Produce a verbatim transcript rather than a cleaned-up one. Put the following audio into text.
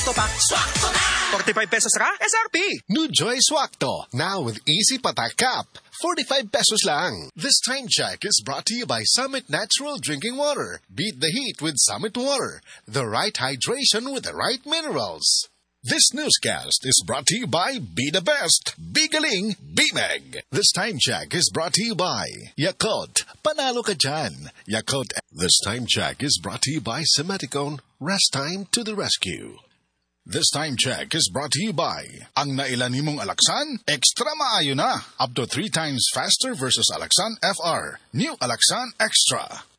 Swakto pa. Swakto na! forty-five pesos ra? S R P! New Joy Swakto, now with Easy Patak Cap. forty-five pesos lang. This time check is brought to you by Summit Natural Drinking Water. Beat the heat with Summit Water. The right hydration with the right minerals. This newscast is brought to you by Be the Best, Be Galing, Be Meg. This time check is brought to you by Yakult, Panalo Ka Dyan. Yakult. This time check is brought to you by Semeticone, Rest Time to the Rescue. This time check is brought to you by ang nailan nimong Alaxan, extra maayo na. Up to three times faster versus Alaxan F R. New Alaxan Extra.